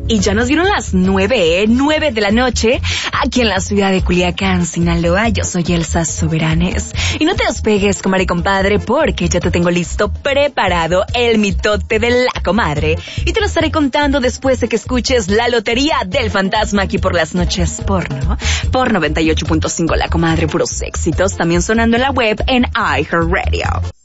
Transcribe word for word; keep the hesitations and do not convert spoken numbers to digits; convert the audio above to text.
Y ya nos dieron las nueve, ¿eh? Nueve de la noche, aquí en la ciudad de Culiacán, Sinaloa. Yo soy Elsa Soberanes. Y no te despegues, comadre y compadre, porque ya te tengo listo, preparado el mitote de la comadre. Y te lo estaré contando después de que escuches La Lotería del Fantasma aquí por las noches porno. Por noventa y ocho punto cinco La Comadre, puros éxitos, también sonando en la web en iHeartRadio.